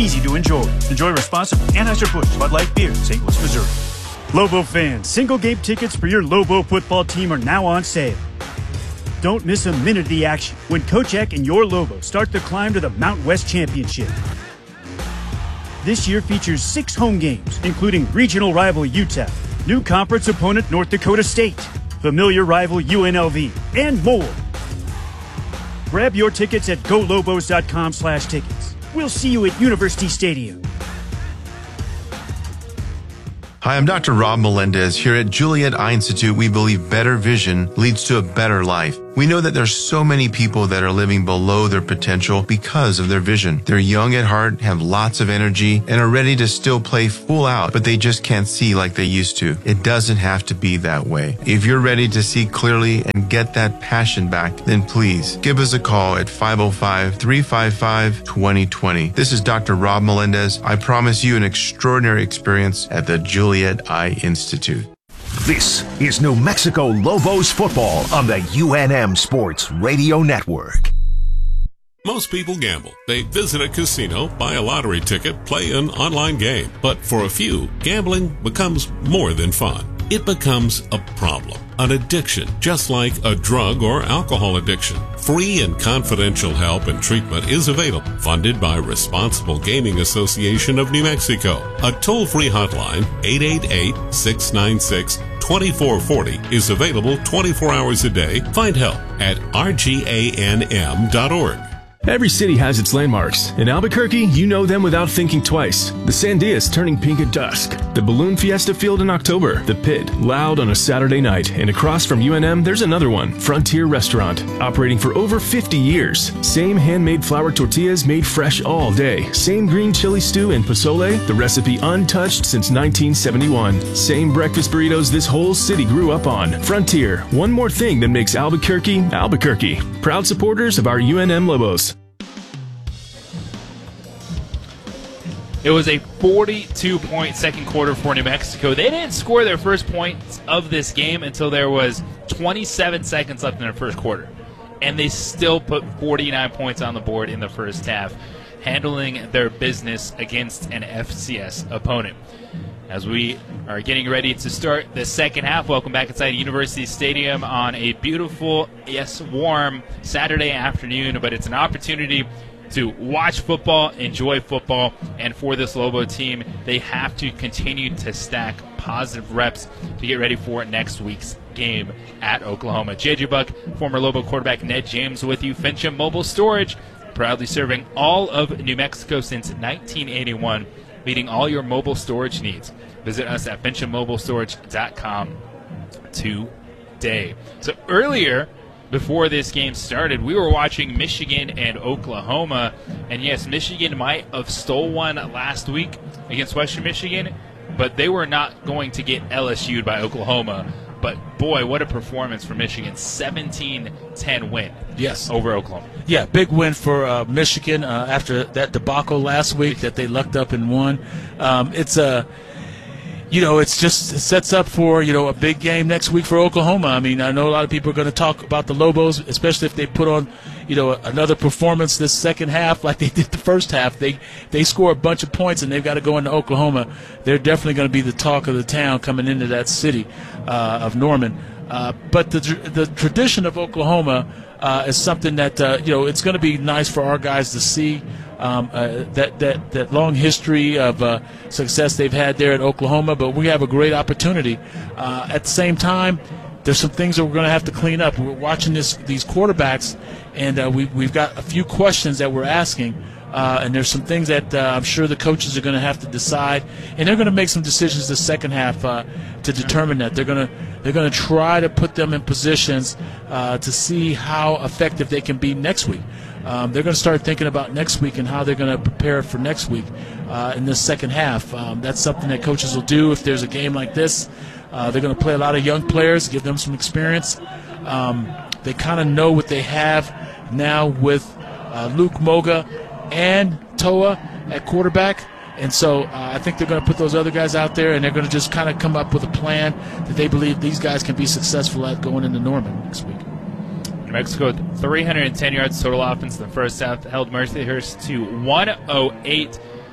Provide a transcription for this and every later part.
easy to enjoy. Enjoy responsibly. Anheuser-Busch Bud Light Beer, St. Louis, Missouri. Lobo fans, single-game tickets for your Lobo football team are now on sale. Don't miss a minute of the action when Coach Eck and your Lobos start the climb to the Mountain West Championship. This year features 6 home games, including regional rival UTEP, new conference opponent North Dakota State, familiar rival UNLV, and more. Grab your tickets at golobos.com/tickets. We'll see you at University Stadium. Hi, I'm Dr. Rob Melendez. Here at Juliet Eye Institute, we believe better vision leads to a better life. We know that there's so many people that are living below their potential because of their vision. They're young at heart, have lots of energy, and are ready to still play full out, but they just can't see like they used to. It doesn't have to be that way. If you're ready to see clearly and get that passion back, then please give us a call at 505-355-2020. This is Dr. Rob Melendez. I promise you an extraordinary experience at the Juliet Eye Institute. This is New Mexico Lobos football on the UNM Sports Radio Network. Most people gamble. They visit a casino, buy a lottery ticket, play an online game. But for a few, gambling becomes more than fun. It becomes a problem, an addiction, just like a drug or alcohol addiction. Free and confidential help and treatment is available, funded by Responsible Gaming Association of New Mexico. A toll-free hotline, 888-696-2440, is available 24 hours a day. Find help at rganm.org. Every city has its landmarks. In Albuquerque, you know them without thinking twice. The Sandias turning pink at dusk. The Balloon Fiesta Field in October. The Pit, loud on a Saturday night. And across from UNM, there's another one, Frontier Restaurant, operating for over 50 years. Same handmade flour tortillas made fresh all day. Same green chili stew and pozole, the recipe untouched since 1971. Same breakfast burritos this whole city grew up on. Frontier, one more thing that makes Albuquerque, Albuquerque. Proud supporters of our UNM Lobos. It was a 42-point second quarter for New Mexico. They didn't score their first points of this game until there was 27 seconds left in the first quarter. And they still put 49 points on the board in the first half, handling their business against an FCS opponent. As we are getting ready to start the second half, welcome back inside University Stadium on a beautiful, yes, warm Saturday afternoon, but it's an opportunity to watch football, enjoy football, and for this Lobo team, they have to continue to stack positive reps to get ready for next week's game at Oklahoma. JJ Buck, former Lobo quarterback Ned James with you. Fincham Mobile Storage, proudly serving all of New Mexico since 1981, meeting all your mobile storage needs. Visit us at FinchamMobileStorage.com today. So earlier, before this game started, we were watching Michigan and Oklahoma, and yes, Michigan might have stole one last week against Western Michigan, but they were not going to get LSU'd by Oklahoma. But boy, what a performance for Michigan. 17-10 win over Oklahoma. Yeah, big win for Michigan after that debacle last week that they lucked up and won. It sets up for, a big game next week for Oklahoma. I mean, I know a lot of people are going to talk about the Lobos, especially if they put on, another performance this second half like they did the first half. They score a bunch of points and they've got to go into Oklahoma. They're definitely going to be the talk of the town coming into that city of Norman. But the tradition of Oklahoma is something that, it's going to be nice for our guys to see. That long history of success they've had there at Oklahoma, but we have a great opportunity. At the same time, there's some things that we're going to have to clean up. We're watching these quarterbacks, and we've got a few questions that we're asking, and there's some things that I'm sure the coaches are going to have to decide, and they're going to make some decisions the second half to determine that. They're going to try to put them in positions to see how effective they can be next week. They're going to start thinking about next week and how they're going to prepare for next week in this second half. That's something that coaches will do if there's a game like this. They're going to play a lot of young players, give them some experience. They kind of know what they have now with Luke Moga and Toa at quarterback. And so I think they're going to put those other guys out there, and they're going to just kind of come up with a plan that they believe these guys can be successful at going into Norman next week. New Mexico, 310 yards total offense in the first half, held Mercyhurst to 108.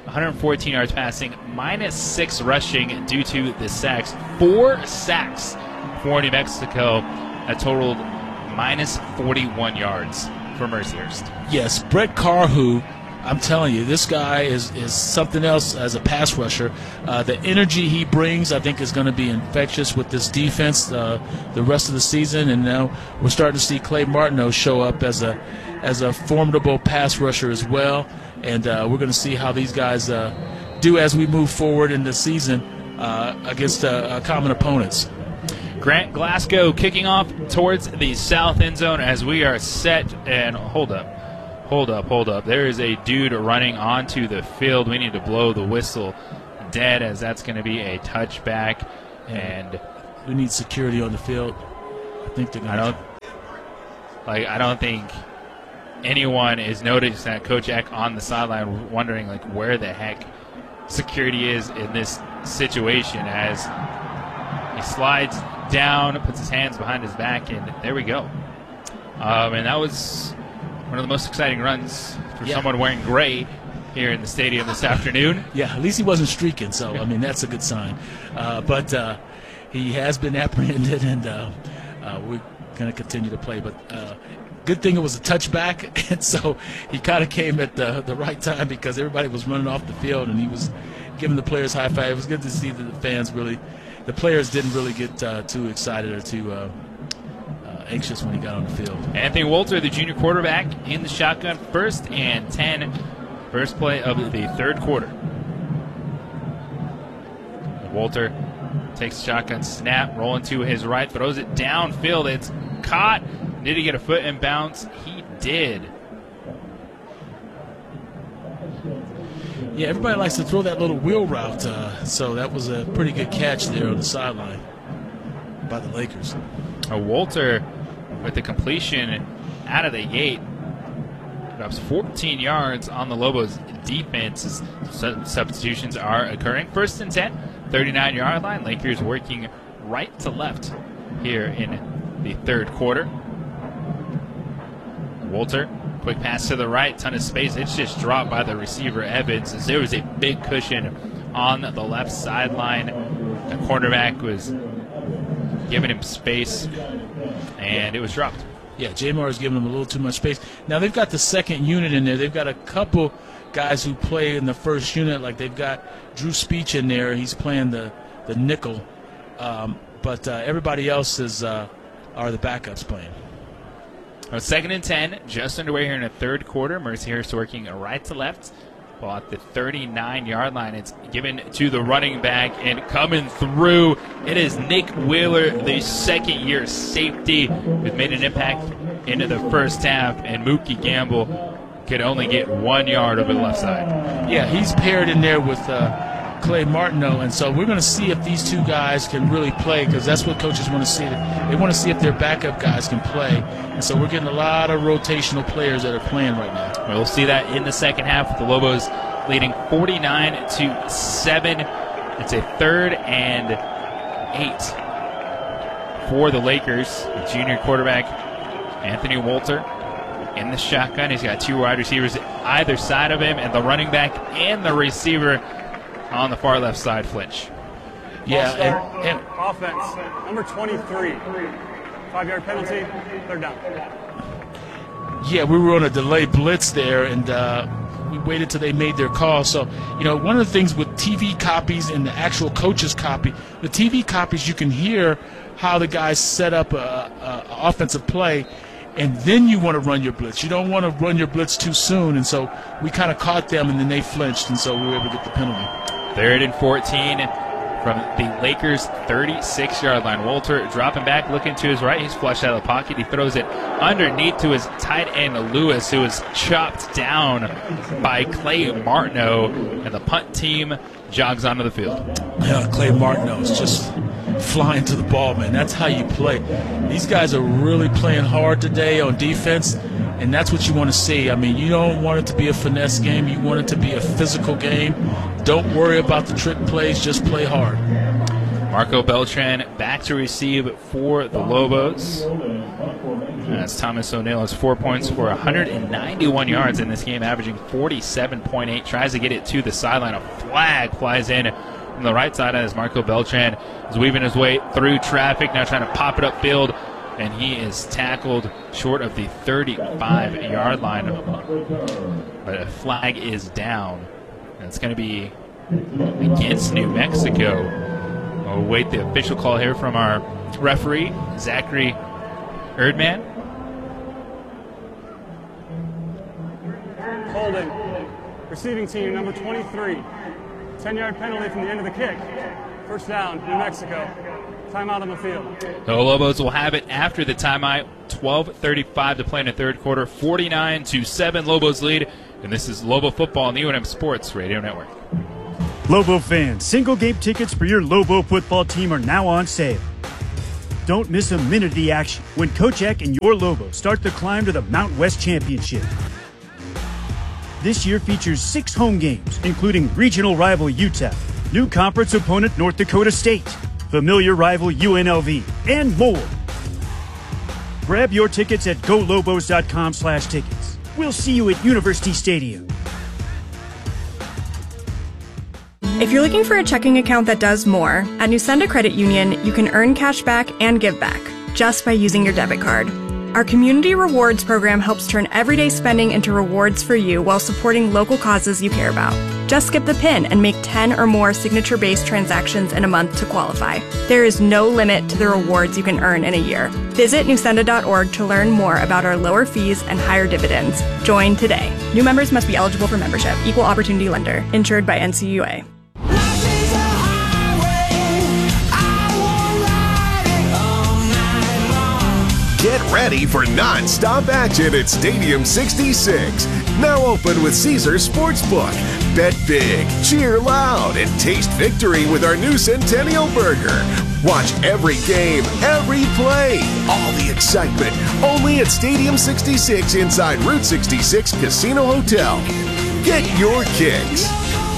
114 yards passing, -6 rushing due to the sacks. 4 sacks for New Mexico, a totaled -41 yards for Mercyhurst. Yes, Brett Carhu, I'm telling you, this guy is something else as a pass rusher. The energy he brings, I think, is going to be infectious with this defense the rest of the season. And now we're starting to see Clay Martineau show up as a formidable pass rusher as well. And we're going to see how these guys do as we move forward in the season against common opponents. Grant Glasgow kicking off towards the south end zone as we are set. And hold up. There is a dude running onto the field. We need to blow the whistle dead, as that's going to be a touchback. And we need security on the field. I think they're going to. I don't think anyone is noticing that Coach Eck on the sideline, wondering where the heck security is in this situation, as he slides down, puts his hands behind his back, and there we go. And that was one of the most exciting runs for someone wearing gray here in the stadium this afternoon. Yeah, at least he wasn't streaking, so, I mean, that's a good sign. But he has been apprehended, and we're going to continue to play. But good thing it was a touchback, and so he kind of came at the right time, because everybody was running off the field, and he was giving the players high five. It was good to see that the players didn't really get too excited or too anxious when he got on the field. Anthony Walter, the junior quarterback, in the shotgun, 1st and 10, first play of the third quarter. Walter takes a shotgun snap, rolling to his right, throws it downfield. It's caught. Did he get a foot in bounds? He did. Yeah, everybody likes to throw that little wheel route, so that was a pretty good catch there on the sideline by the Lakers. Walter, with the completion out of the gate, drops 14 yards on the Lobos defense. Substitutions are occurring. 1st and 10, 39-yard line. Lakers working right to left here in the third quarter. Walter, quick pass to the right, ton of space. It's just dropped by the receiver, Evans, as there was a big cushion on the left sideline. The cornerback was giving him space, and it was dropped. Yeah, Jamar is giving him a little too much space. Now they've got the second unit in there. They've got a couple guys who play in the first unit. Like they've got Drew Speech in there. He's playing the nickel. But everybody else are the backups playing. 2nd and 10, just underway here in the third quarter. Mercyhurst working right to left. Ball at the 39-yard line. It's given to the running back, and coming through, it is Nick Wheeler, the second-year safety, who's made an impact into the first half, and Mookie Gamble could only get 1 yard over the left side. Yeah, he's paired in there with Clay Martineau, and so we're going to see if these two guys can really play, because that's what coaches want to see. They want to see if their backup guys can play, and so we're getting a lot of rotational players that are playing right now. We'll see that in the second half with the Lobos leading 49-7. It's a 3rd and 8 for the Lakers. The junior quarterback, Anthony Walter, in the shotgun. He's got 2 wide receivers either side of him, and the running back and the receiver on the far left side flinch. Yeah, and offense, number 23, 5-yard penalty, 3rd down. Yeah, we were on a delay blitz there, and we waited till they made their call. So, one of the things with TV copies and the actual coach's copy, the TV copies, you can hear how the guys set up a offensive play, and then you want to run your blitz. You don't want to run your blitz too soon, and so we kind of caught them, and then they flinched, and so we were able to get the penalty. 3rd and 14 from the Lakers' 36-yard line. Walter dropping back, looking to his right. He's flushed out of the pocket. He throws it underneath to his tight end, Lewis, who was chopped down by Clay Martineau, and the punt team jogs onto the field. Yeah, Clay Martineau is just flying to the ball, man. That's how you play. These guys are really playing hard today on defense, and that's what you want to see. I mean, you don't want it to be a finesse game. You want it to be a physical game. Don't worry about the trick plays. Just play hard. Marco Beltran back to receive for the Lobos. As Thomas O'Neill has 4 points for 191 yards in this game, averaging 47.8. Tries to get it to the sideline. A flag flies in from the right side as Marco Beltran is weaving his way through traffic, now trying to pop it upfield, and he is tackled short of the 35-yard line. But a flag is down, and it's going to be against New Mexico. We'll wait the official call here from our referee, Zachary Erdman. Holding. Receiving team, number 23. 10-yard penalty from the end of the kick. First down, New Mexico. Timeout on the field. The Lobos will have it after the timeout. 12:35 to play in the third quarter. 49-7 Lobos lead. And this is Lobo Football on the UNM Sports Radio Network. Lobo fans, single game tickets for your Lobo football team are now on sale. Don't miss a minute of the action when Coach Eck and your Lobos start the climb to the Mount West Championship. This year features 6 home games, including regional rival UTEP, new conference opponent North Dakota State, familiar rival UNLV, and more. Grab your tickets at golobos.com/tickets. We'll see you at University Stadium. If you're looking for a checking account that does more, at Nusenda Credit Union, you can earn cash back and give back just by using your debit card. Our Community Rewards program helps turn everyday spending into rewards for you while supporting local causes you care about. Just skip the PIN and make 10 or more signature-based transactions in a month to qualify. There is no limit to the rewards you can earn in a year. Visit nusenda.org to learn more about our lower fees and higher dividends. Join today. New members must be eligible for membership. Equal opportunity lender. Insured by NCUA. Get ready for non-stop action at Stadium 66. Now open with Caesars Sportsbook. Bet big, cheer loud, and taste victory with our new Centennial Burger. Watch every game, every play, all the excitement, only at Stadium 66 inside Route 66 Casino Hotel. Get your kicks.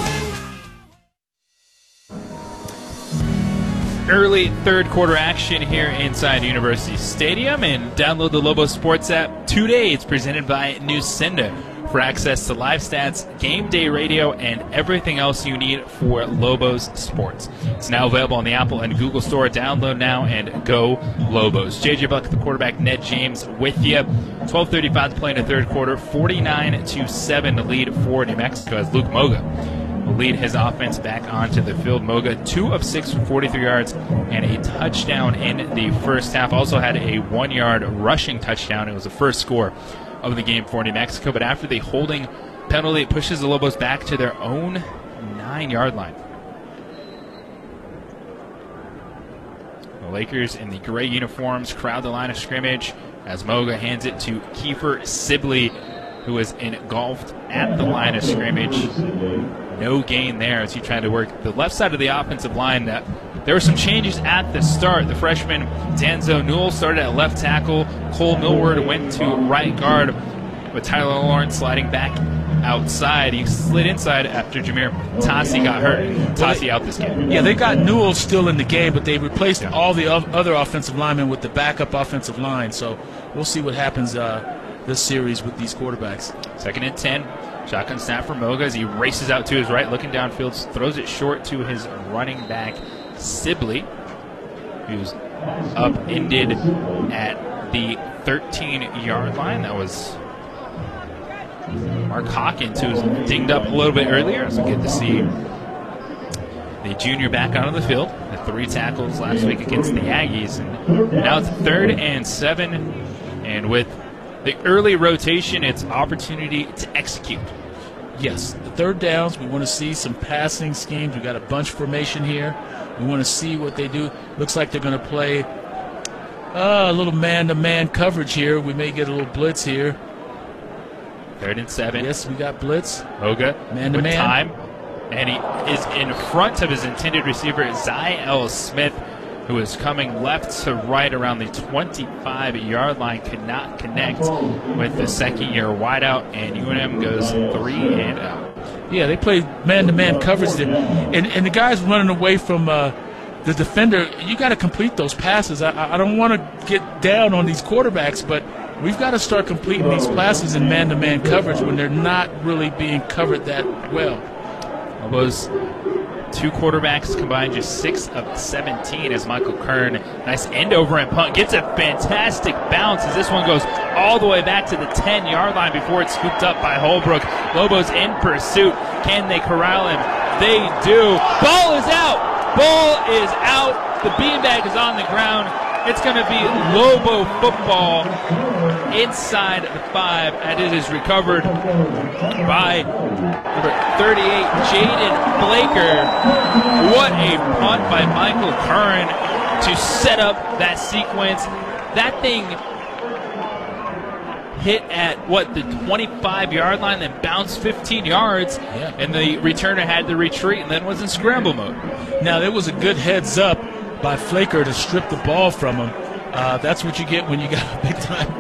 Early third quarter action here inside University Stadium, and download the Lobo Sports app today. It's presented by Nusenda for access to live stats, game day radio, and everything else you need for Lobos sports. It's now available on the Apple and Google Store. Download now and go Lobos. JJ Buck, the quarterback, Ned James with you. 12:35 to play in the third quarter. 49-7 the lead for New Mexico as Luke Moga will lead his offense back onto the field. Moga 2 of 6 for 43 yards and a touchdown in the first half. Also had a 1-yard rushing touchdown. It was the first score of the game for New Mexico. But after the holding penalty, it pushes the Lobos back to their own 9-yard line. The Lakers in the gray uniforms crowd the line of scrimmage as Moga hands it to Kiefer Sibley, who is engulfed at the line of scrimmage. No gain there as he tried to work the left side of the offensive line. There were some changes at the start. The freshman Danzo Newell started at left tackle. Cole Millward went to right guard, with Tyler Lawrence sliding back outside. He slid inside after Jameer Tassi got hurt. Tassi out this game. Yeah, they got Newell still in the game, but they replaced all the other offensive linemen with the backup offensive line. So we'll see what happens this series with these quarterbacks. 2nd and 10. Shotgun snap for Moga as he races out to his right, looking downfield, throws it short to his running back, Sibley, who's upended at the 13-yard line. That was Mark Hawkins, who was dinged up a little bit earlier. So good to see the junior back onto the field. The 3 tackles last week against the Aggies. And now it's 3rd and 7, and with the early rotation, it's opportunity to execute. Yes, the third downs, we want to see some passing schemes. We've got a bunch formation here. We want to see what they do. Looks like they're going to play a little man-to-man coverage here. We may get a little blitz here. 3rd and 7. Yes, we got blitz. Moga man-to-man. with time. And he is in front of his intended receiver, Zy Smith, who is coming left to right around the 25-yard line. Could not connect with the second-year wideout, and UNM goes 3 and out. Yeah, they played man-to-man coverage there. And the guys running away from the defender, you got to complete those passes. I don't want to get down on these quarterbacks, but we've got to start completing these passes in man-to-man coverage when they're not really being covered that well. Those two quarterbacks combined just 6 of 17 as Michael Kern, nice end over and punt, gets a fantastic bounce as this one goes all the way back to the 10-yard line before it's scooped up by Holbrook. Lobos in pursuit. Can they corral him? They do. Ball is out. Ball is out. The beanbag is on the ground. It's going to be Lobo football inside the 5, and it is recovered by number 38, Jaden Blaker. What a punt by Michael Kern to set up that sequence. That thing hit at, the 25-yard line, then bounced 15 yards, and the returner had to retreat and then was in scramble mode. Now, there was a good heads up by Flaker to strip the ball from him. That's what you get when you got a big-time